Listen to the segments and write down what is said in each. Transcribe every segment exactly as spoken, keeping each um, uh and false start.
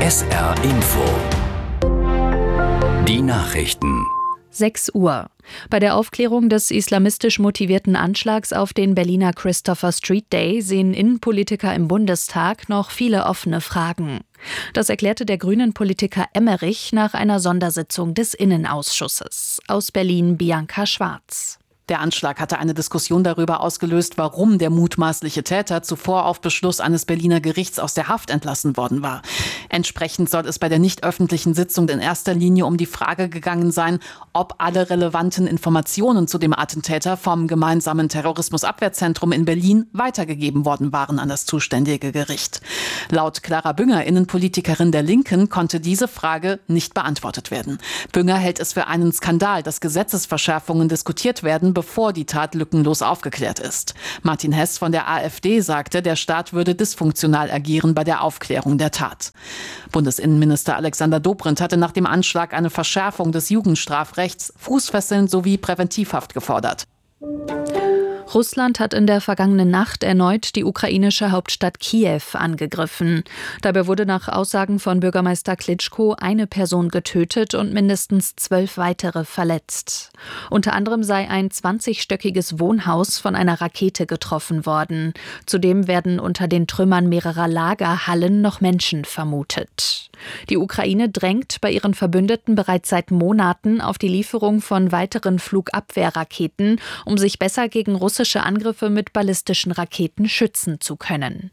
S R Info. Die Nachrichten. sechs Uhr. Bei der Aufklärung des islamistisch motivierten Anschlags auf den Berliner Christopher Street Day sehen Innenpolitiker im Bundestag noch viele offene Fragen. Das erklärte der Grünen-Politiker Emmerich nach einer Sondersitzung des Innenausschusses. Aus Berlin Bianca Schwarz. Der Anschlag hatte eine Diskussion darüber ausgelöst, warum der mutmaßliche Täter zuvor auf Beschluss eines Berliner Gerichts aus der Haft entlassen worden war. Entsprechend soll es bei der nicht öffentlichen Sitzung in erster Linie um die Frage gegangen sein, ob alle relevanten Informationen zu dem Attentäter vom gemeinsamen Terrorismusabwehrzentrum in Berlin weitergegeben worden waren an das zuständige Gericht. Laut Clara Bünger, Innenpolitikerin der Linken, konnte diese Frage nicht beantwortet werden. Bünger hält es für einen Skandal, dass Gesetzesverschärfungen diskutiert werden, bevor die Tat lückenlos aufgeklärt ist. Martin Hess von der AfD sagte, der Staat würde dysfunktional agieren bei der Aufklärung der Tat. Bundesinnenminister Alexander Dobrindt hatte nach dem Anschlag eine Verschärfung des Jugendstrafrechts, Fußfesseln sowie Präventivhaft gefordert. Russland hat in der vergangenen Nacht erneut die ukrainische Hauptstadt Kiew angegriffen. Dabei wurde nach Aussagen von Bürgermeister Klitschko eine Person getötet und mindestens zwölf weitere verletzt. Unter anderem sei ein zwanzigstöckiges Wohnhaus von einer Rakete getroffen worden. Zudem werden unter den Trümmern mehrerer Lagerhallen noch Menschen vermutet. Die Ukraine drängt bei ihren Verbündeten bereits seit Monaten auf die Lieferung von weiteren Flugabwehrraketen, um sich besser gegen russische Angriffe mit ballistischen Raketen schützen zu können.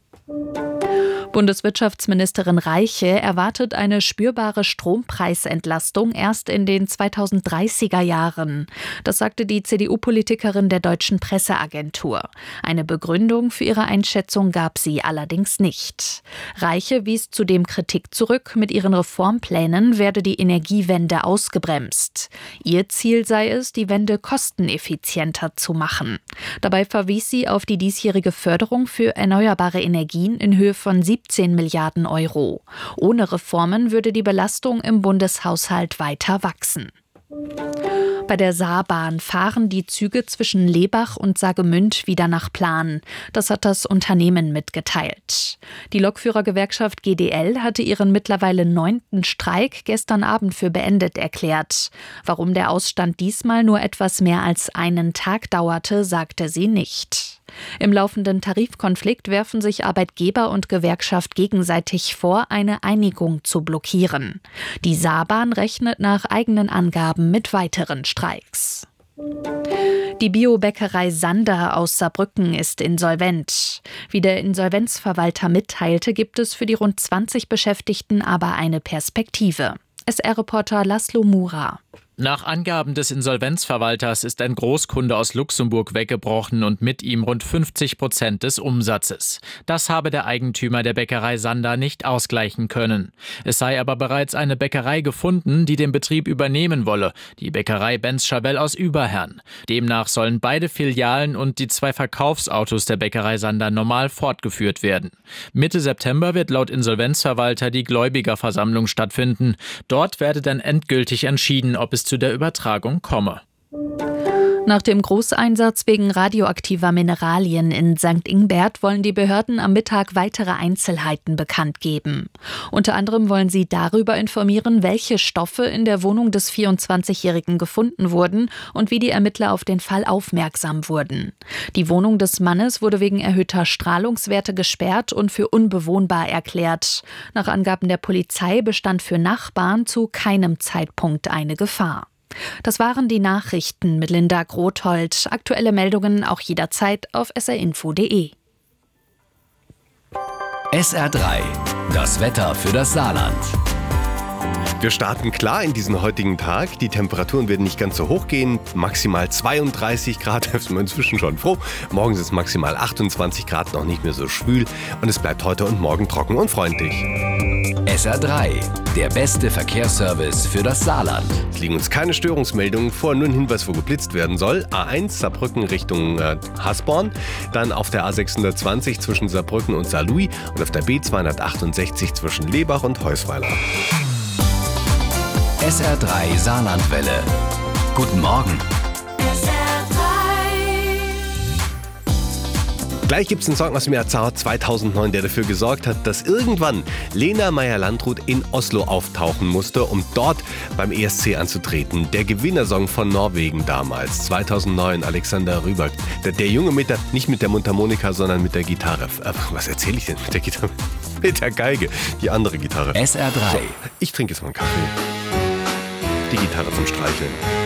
Bundeswirtschaftsministerin Reiche erwartet eine spürbare Strompreisentlastung erst in den zweitausenddreißiger Jahren. Das sagte die C D U-Politikerin der Deutschen Presseagentur. Eine Begründung für ihre Einschätzung gab sie allerdings nicht. Reiche wies zudem Kritik zurück, mit ihren Reformplänen werde die Energiewende ausgebremst. Ihr Ziel sei es, die Wende kosteneffizienter zu machen. Dabei verwies sie auf die diesjährige Förderung für erneuerbare Energien in Höhe von siebzehn Milliarden Euro. Ohne Reformen würde die Belastung im Bundeshaushalt weiter wachsen. Bei der Saarbahn fahren die Züge zwischen Lebach und Saargemünd wieder nach Plan. Das hat das Unternehmen mitgeteilt. Die Lokführergewerkschaft G D L hatte ihren mittlerweile neunten Streik gestern Abend für beendet erklärt. Warum der Ausstand diesmal nur etwas mehr als einen Tag dauerte, sagte sie nicht. Im laufenden Tarifkonflikt werfen sich Arbeitgeber und Gewerkschaft gegenseitig vor, eine Einigung zu blockieren. Die Saarbahn rechnet nach eigenen Angaben mit weiteren Streiks. Die Biobäckerei Sander aus Saarbrücken ist insolvent. Wie der Insolvenzverwalter mitteilte, gibt es für die rund zwanzig Beschäftigten aber eine Perspektive. S R-Reporter Laszlo Mura. Nach Angaben des Insolvenzverwalters ist ein Großkunde aus Luxemburg weggebrochen und mit ihm rund fünfzig Prozent des Umsatzes. Das habe der Eigentümer der Bäckerei Sander nicht ausgleichen können. Es sei aber bereits eine Bäckerei gefunden, die den Betrieb übernehmen wolle, die Bäckerei Benz-Chabelle aus Überherrn. Demnach sollen beide Filialen und die zwei Verkaufsautos der Bäckerei Sander normal fortgeführt werden. Mitte September wird laut Insolvenzverwalter die Gläubigerversammlung stattfinden. Dort werde dann endgültig entschieden, ob es zu der Übertragung komme. Nach dem Großeinsatz wegen radioaktiver Mineralien in Sankt Ingbert wollen die Behörden am Mittag weitere Einzelheiten bekannt geben. Unter anderem wollen sie darüber informieren, welche Stoffe in der Wohnung des vierundzwanzigjährigen gefunden wurden und wie die Ermittler auf den Fall aufmerksam wurden. Die Wohnung des Mannes wurde wegen erhöhter Strahlungswerte gesperrt und für unbewohnbar erklärt. Nach Angaben der Polizei bestand für Nachbarn zu keinem Zeitpunkt eine Gefahr. Das waren die Nachrichten mit Linda Grothold. Aktuelle Meldungen auch jederzeit auf s r info punkt d e. S R drei, das Wetter für das Saarland. Wir starten klar in diesen heutigen Tag. Die Temperaturen werden nicht ganz so hoch gehen. Maximal zweiunddreißig Grad, da ist man inzwischen schon froh. Morgen ist es maximal achtundzwanzig Grad, noch nicht mehr so schwül. Und es bleibt heute und morgen trocken und freundlich. S R drei, der beste Verkehrsservice für das Saarland. Es liegen uns keine Störungsmeldungen vor, nur ein Hinweis, wo geblitzt werden soll. A eins, Saarbrücken Richtung äh, Hasborn. Dann auf der A sechshundertzwanzig zwischen Saarbrücken und Saarlouis. Und auf der B zweihundertachtundsechzig zwischen Lebach und Heusweiler. S R drei Saarlandwelle. Guten Morgen. S R drei. Gleich gibt es einen Song aus dem Jahr zweitausendneun, der dafür gesorgt hat, dass irgendwann Lena Meyer-Landrut in Oslo auftauchen musste, um dort beim E S C anzutreten. Der Gewinnersong von Norwegen damals, zweitausendneun, Alexander Rybak. Der, der Junge mit der, nicht mit der Mundharmonika, sondern mit der Gitarre. Äh, was erzähle ich denn mit der Gitarre? Mit der Geige, die andere Gitarre. S R drei. So, ich trinke jetzt mal einen Kaffee. Die Gitarre zum Streicheln.